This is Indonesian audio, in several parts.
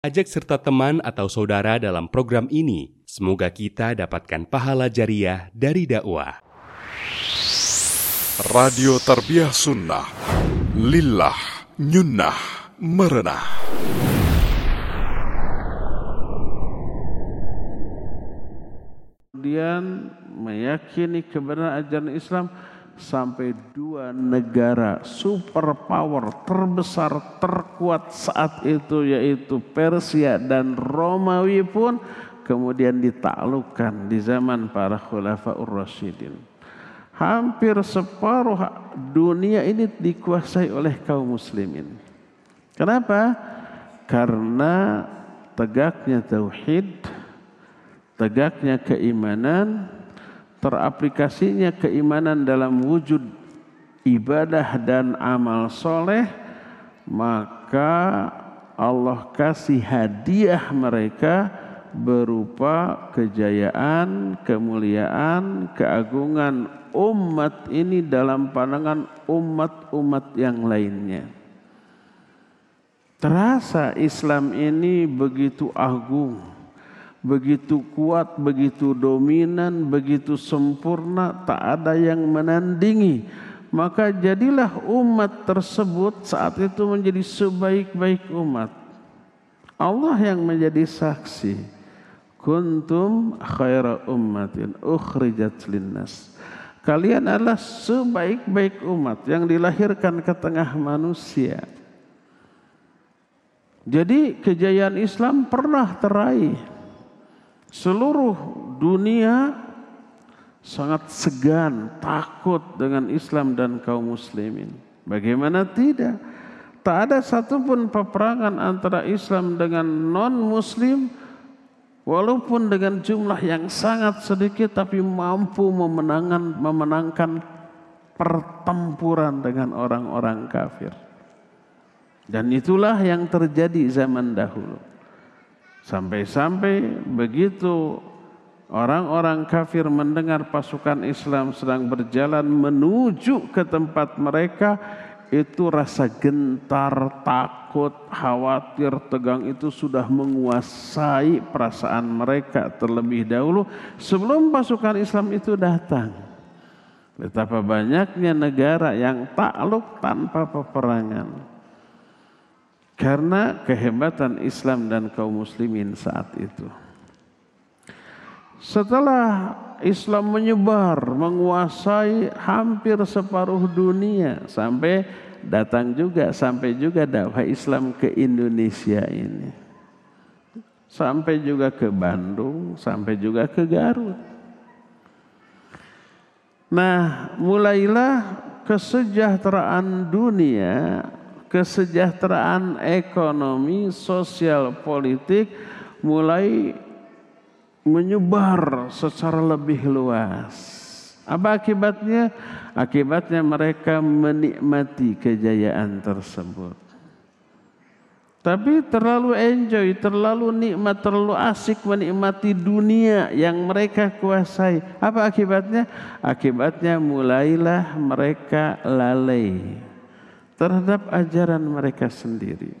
Ajak serta teman atau saudara dalam program ini. Semoga kita dapatkan pahala jariah dari dakwah. Radio Tarbiyah Sunnah Lillah Nyunnah Merenah. Kemudian meyakini kebenaran ajaran Islam sampai 2 negara superpower terbesar terkuat saat itu, yaitu Persia dan Romawi pun kemudian ditaklukkan di zaman para Khulafaur Rasyidin. Hampir separuh dunia ini dikuasai oleh kaum muslimin. Kenapa? Karena tegaknya tauhid, tegaknya keimanan, teraplikasinya keimanan dalam wujud ibadah dan amal soleh, maka Allah kasih hadiah mereka berupa kejayaan, kemuliaan, keagungan umat ini dalam pandangan umat-umat yang lainnya. Terasa Islam ini begitu agung, begitu kuat, begitu dominan, begitu sempurna, tak ada yang menandingi. Maka jadilah umat tersebut saat itu menjadi sebaik-baik umat. Allah yang menjadi saksi. Kuntum khaira ummatin ukhrijat linnas. Kalian adalah sebaik-baik umat yang dilahirkan ke tengah manusia. Jadi kejayaan Islam pernah teraih. Seluruh dunia sangat segan, takut dengan Islam dan kaum muslimin. Bagaimana tidak? Tak ada satupun peperangan antara Islam dengan non-muslim, walaupun dengan jumlah yang sangat sedikit, tapi mampu memenangkan pertempuran dengan orang-orang kafir. Dan itulah yang terjadi zaman dahulu. Sampai-sampai begitu orang-orang kafir mendengar pasukan Islam sedang berjalan menuju ke tempat mereka, itu rasa gentar, takut, khawatir, tegang itu sudah menguasai perasaan mereka terlebih dahulu sebelum pasukan Islam itu datang. Betapa banyaknya negara yang takluk tanpa peperangan. Karena kehebatan Islam dan kaum muslimin saat itu. Setelah Islam menyebar, menguasai hampir separuh dunia, sampai juga dakwah Islam ke Indonesia ini. Sampai juga ke Bandung, sampai juga ke Garut. Nah, mulailah kesejahteraan dunia, kesejahteraan ekonomi, sosial, politik mulai menyebar secara lebih luas. Apa akibatnya? Akibatnya mereka menikmati kejayaan tersebut. Tapi terlalu enjoy, terlalu nikmat, terlalu asik menikmati dunia yang mereka kuasai. Apa akibatnya? Akibatnya mulailah mereka lalai terhadap ajaran mereka sendiri.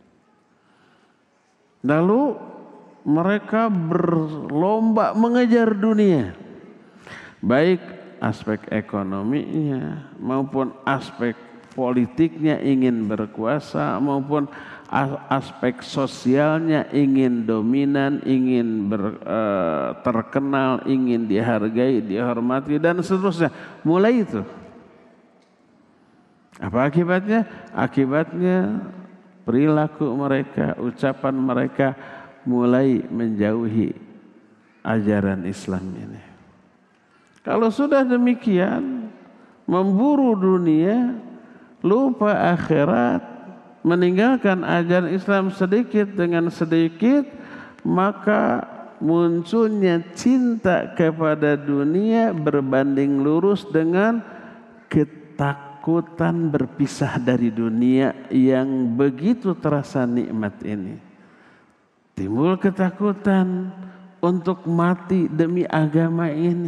Lalu mereka berlomba mengejar dunia, baik aspek ekonominya maupun aspek politiknya ingin berkuasa, maupun aspek sosialnya ingin dominan, ingin terkenal, ingin dihargai, dihormati, dan seterusnya. Mulai itu. Apa akibatnya? Akibatnya perilaku mereka, ucapan mereka mulai menjauhi ajaran Islam ini. Kalau sudah demikian, memburu dunia, lupa akhirat, meninggalkan ajaran Islam sedikit dengan sedikit, maka munculnya cinta kepada dunia berbanding lurus dengan ketakutan berpisah dari dunia yang begitu terasa nikmat ini. Timbul ketakutan untuk mati demi agama ini.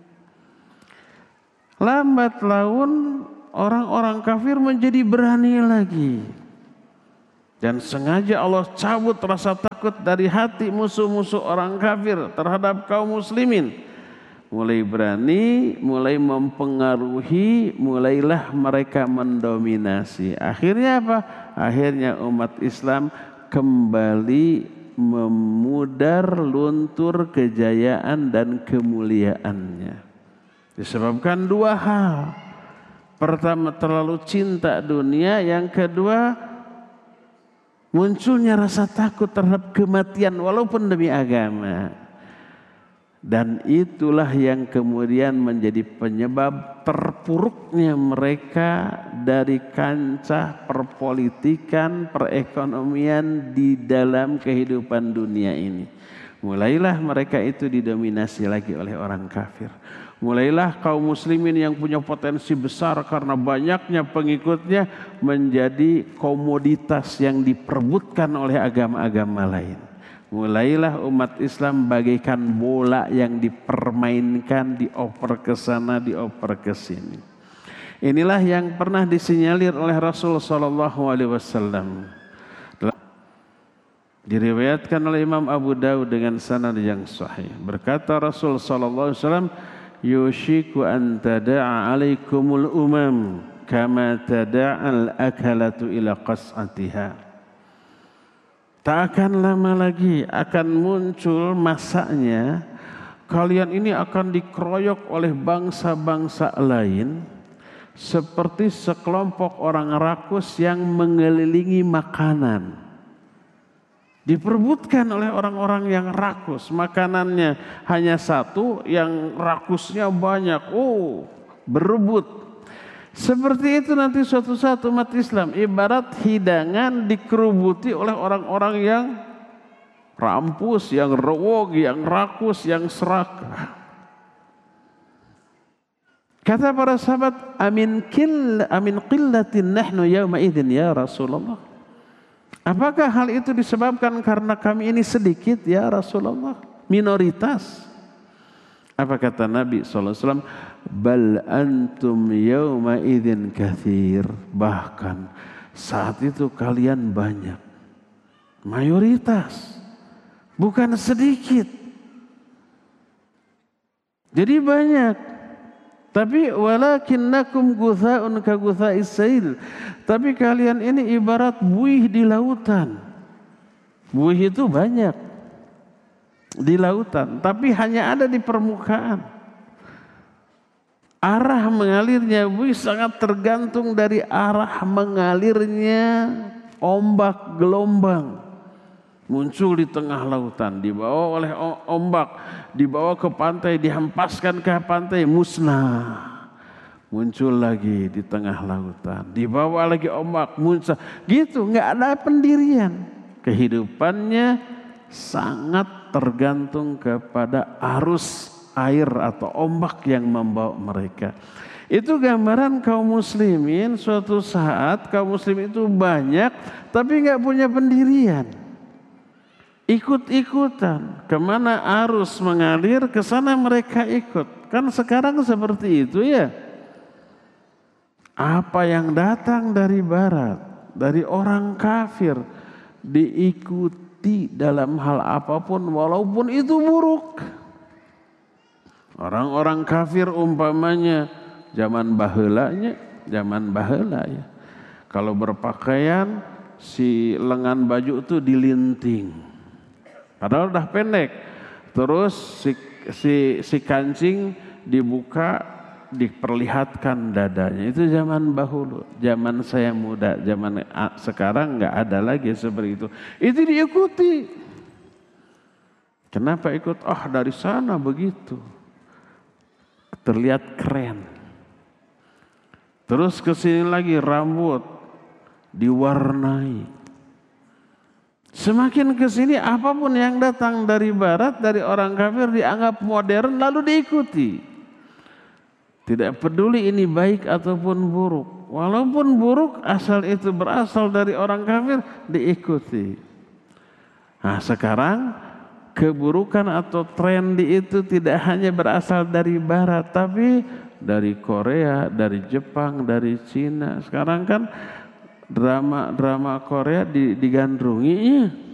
Lambat laun orang-orang kafir menjadi berani lagi. Dan sengaja Allah cabut rasa takut dari hati musuh-musuh orang kafir terhadap kaum muslimin. Mulai berani, mulai mempengaruhi, mulailah mereka mendominasi. Akhirnya apa? Akhirnya umat Islam kembali memudar luntur kejayaan dan kemuliaannya. Disebabkan dua hal. Pertama, terlalu cinta dunia. Yang kedua, munculnya rasa takut terhadap kematian walaupun demi agama. Dan itulah yang kemudian menjadi penyebab terpuruknya mereka dari kancah perpolitikan, perekonomian di dalam kehidupan dunia ini. Mulailah mereka itu didominasi lagi oleh orang kafir. Mulailah kaum muslimin yang punya potensi besar karena banyaknya pengikutnya menjadi komoditas yang diperebutkan oleh agama-agama lain. Mulailah umat Islam bagaikan bola yang dipermainkan, dioper ke sana, dioper ke sini. Inilah yang pernah disinyalir oleh Rasul sallallahu alaihi wasallam. Diriwayatkan oleh Imam Abu Daud dengan sanad yang sahih. Berkata Rasul sallallahu alaihi wasallam, "Yushiku an tada'a 'alaikumul umam kama tada'al akalatu ila qas'atiha." Tak akan lama lagi akan muncul masanya kalian ini akan dikeroyok oleh bangsa-bangsa lain seperti sekelompok orang rakus yang mengelilingi makanan. Diperebutkan oleh orang-orang yang rakus, makanannya hanya satu, yang rakusnya banyak. Berebut. Seperti itu nanti suatu saat umat Islam ibarat hidangan dikerubuti oleh orang-orang yang rampus, yang rewog, yang rakus, yang serakah. Kata para sahabat, amin qillatin nahnu yawma idzin ya Rasulullah. Apakah hal itu disebabkan karena kami ini sedikit ya Rasulullah, minoritas? Apa kata Nabi SAW? Bal antum yawma idzin katsir. Bahkan saat itu kalian banyak, mayoritas, bukan sedikit. Jadi banyak. Tapi walakinnakum gutha'un ka gutha'is sail. Tapi kalian ini ibarat buih di lautan. Buih itu banyak di lautan, tapi hanya ada di permukaan. Arah mengalirnya buih sangat tergantung dari arah mengalirnya ombak gelombang. Muncul di tengah lautan, dibawa oleh ombak, dibawa ke pantai, dihempaskan ke pantai, musnah. Muncul lagi di tengah lautan, dibawa lagi ombak, muncul. Gitu, nggak ada pendirian. Kehidupannya sangat tergantung kepada arus air atau ombak yang membawa mereka. Itu gambaran kaum muslimin. Suatu saat kaum muslim itu banyak tapi nggak punya pendirian, ikut-ikutan kemana arus mengalir, ke sana mereka ikut. Kan sekarang seperti itu ya. Apa yang datang dari barat, dari orang kafir, diikuti dalam hal apapun walaupun itu buruk. Orang-orang kafir umpamanya zaman baheula ya. Kalau berpakaian si lengan baju itu dilinting. Padahal udah pendek. Terus si kancing dibuka, diperlihatkan dadanya. Itu zaman bahulu, zaman saya muda, zaman sekarang nggak ada lagi seperti itu. Itu diikuti. Kenapa ikut? Dari sana begitu. Terlihat keren. Terus ke sini lagi rambut diwarnai. Semakin ke sini apapun yang datang dari barat, dari orang kafir dianggap modern lalu diikuti. Tidak peduli ini baik ataupun buruk. Walaupun buruk, asal itu berasal dari orang kafir, diikuti. Nah sekarang keburukan atau trendy itu tidak hanya berasal dari barat, tapi dari Korea, dari Jepang, dari Cina. Sekarang kan drama Korea digandrungi ya.